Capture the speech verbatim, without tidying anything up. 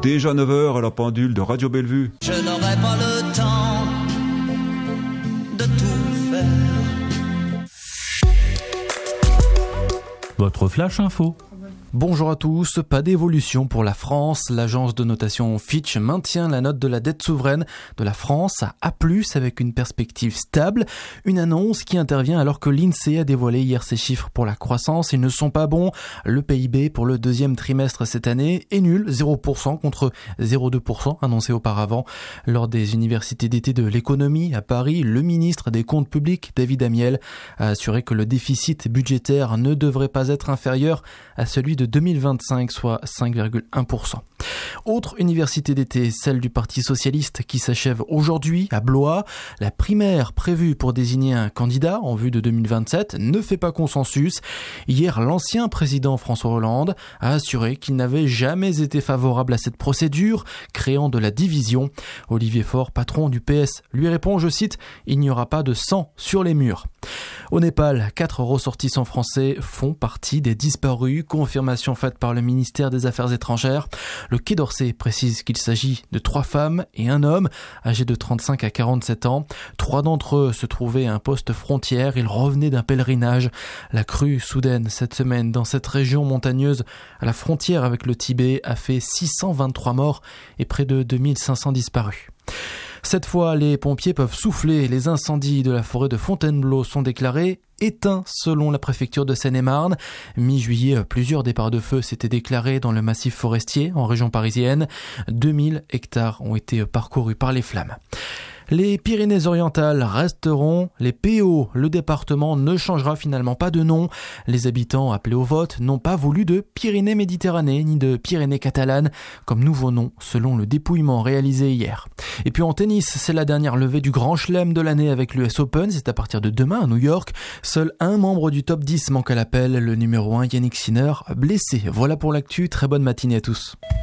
Déjà neuf heures à la pendule de Radio Bellevue. Je n'aurai pas le temps de tout faire. Votre flash info. Bonjour à tous, pas d'évolution pour la France. L'agence de notation Fitch maintient la note de la dette souveraine de la France à A plus, avec une perspective stable. Une annonce qui intervient alors que l'INSEE a dévoilé hier ses chiffres pour la croissance. Ils ne sont pas bons. Le P I B pour le deuxième trimestre cette année est nul, zéro pour cent contre zéro virgule deux pour cent annoncé auparavant. Lors des universités d'été de l'économie à Paris, le ministre des Comptes publics, David Amiel, a assuré que le déficit budgétaire ne devrait pas être inférieur à celui de deux mille vingt-cinq, soit cinq virgule un pour cent. Autre université d'été, celle du Parti socialiste qui s'achève aujourd'hui à Blois. La primaire prévue pour désigner un candidat en vue de deux mille vingt-sept ne fait pas consensus. Hier, l'ancien président François Hollande a assuré qu'il n'avait jamais été favorable à cette procédure, créant de la division. Olivier Faure, patron du P S, lui répond, je cite, « Il n'y aura pas de sang sur les murs ». Au Népal, quatre ressortissants français font partie des disparus, confirmation faite par le ministère des Affaires étrangères. Le Quai d'Orsay précise qu'il s'agit de trois femmes et un homme, âgés de trente-cinq à quarante-sept ans. Trois d'entre eux se trouvaient à un poste frontière, ils revenaient d'un pèlerinage. La crue soudaine cette semaine dans cette région montagneuse à la frontière avec le Tibet a fait six cent vingt-trois morts et près de deux mille cinq cents disparus. Cette fois, les pompiers peuvent souffler. Les incendies de la forêt de Fontainebleau sont déclarés éteints selon la préfecture de Seine-et-Marne. Mi-juillet, plusieurs départs de feu s'étaient déclarés dans le massif forestier en région parisienne. deux mille hectares ont été parcourus par les flammes. Les Pyrénées-Orientales resteront les P O. Le département ne changera finalement pas de nom. Les habitants appelés au vote n'ont pas voulu de Pyrénées-Méditerranée ni de Pyrénées-Catalanes comme nouveau nom selon le dépouillement réalisé hier. Et puis en tennis, c'est la dernière levée du Grand Chelem de l'année avec l'U S Open. C'est à partir de demain à New York. Seul un membre du top dix manque à l'appel, le numéro un Yannick Sinner, blessé. Voilà pour l'actu. Très bonne matinée à tous.